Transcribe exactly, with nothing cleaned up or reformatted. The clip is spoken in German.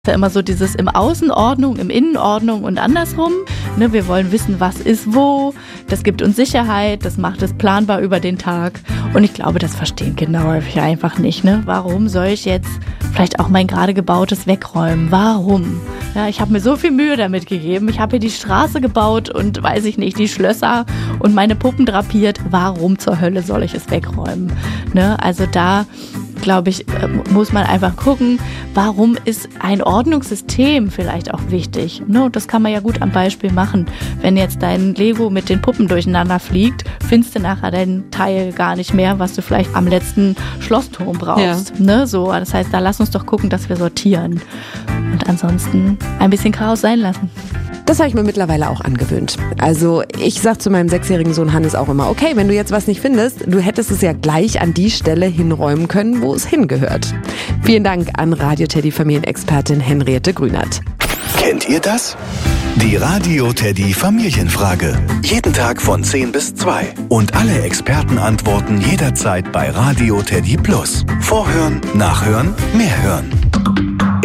Ja, immer so dieses im Außenordnung, im Innenordnung und andersrum. Ne, wir wollen wissen, was ist wo. Das gibt uns Sicherheit, das macht es planbar über den Tag. Und ich glaube, das verstehen Kinder häufig einfach nicht. Ne? Warum soll ich jetzt vielleicht auch mein gerade gebautes wegräumen? Warum? Ja, ich habe mir so viel Mühe damit gegeben. Ich habe hier die Straße gebaut und, weiß ich nicht, die Schlösser und meine Puppen drapiert. Warum zur Hölle soll ich es wegräumen? Ne? Also da, glaube ich, muss man einfach gucken, warum ist ein Ordnungssystem vielleicht auch wichtig. Ne? Das kann man ja gut am Beispiel machen. Wenn jetzt dein Lego mit den Puppen durcheinander fliegt, findest du nachher dein Teil gar nicht mehr, was du vielleicht am letzten Schlossturm brauchst. Ja. Ne? So, das heißt, da lass uns doch gucken, dass wir sortieren. Und ansonsten ein bisschen Chaos sein lassen. Das habe ich mir mittlerweile auch angewöhnt. Also ich sage zu meinem sechsjährigen Sohn Hannes auch immer, okay, wenn du jetzt was nicht findest, du hättest es ja gleich an die Stelle hinräumen können, wo es hingehört. Vielen Dank an Radio Teddy Familienexpertin Henriette Grünert. Kennt ihr das? Die Radio Teddy Familienfrage. Jeden Tag von zehn bis zwei. Und alle Experten antworten jederzeit bei Radio Teddy Plus. Vorhören, nachhören, mehr hören.